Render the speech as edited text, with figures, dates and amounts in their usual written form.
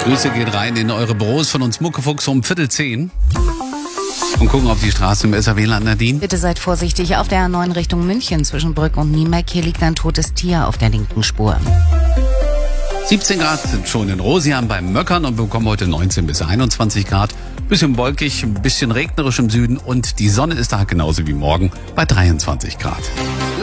Grüße geht rein in eure Büros von uns Muckefuchs um 9:45 und gucken auf die Straße im SAW-Land. Nadine. Bitte seid vorsichtig auf der A9 Richtung München zwischen Brück und Niemeck. Hier liegt ein totes Tier auf der linken Spur. 17 Grad sind schon in Rosian beim Möckern und wir bekommen heute 19 bis 21 Grad. Bisschen wolkig, ein bisschen regnerisch im Süden und die Sonne ist da genauso wie morgen bei 23 Grad.